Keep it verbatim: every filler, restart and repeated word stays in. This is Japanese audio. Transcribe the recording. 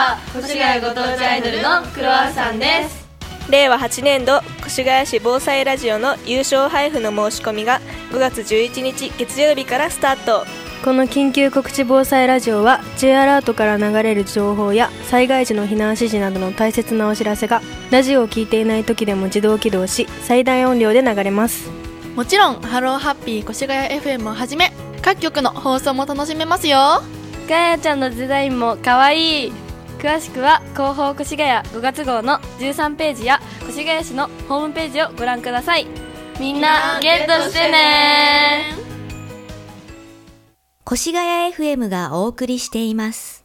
は越谷ご当地アイドルのクロワッサンです。 れいわはちねんど越谷市防災ラジオの優勝配布の申し込みがごがつじゅういちにち月曜日からスタート。 この緊急告知防災ラジオは J アラートから流れる情報や災害時の避難指示などの大切なお知らせがラジオを聞いていない時でも自動起動し最大音量で流れます。 もちろんハローハッピー越谷 エフエム をはじめ各局の放送も楽しめますよ。 ガヤちゃんのデザインもかわいい。詳しくは広報越谷ごがつ号のじゅうさんページや越谷市のホームページをご覧ください。みんなゲットしてね。 越谷 エフエム がお送りしています。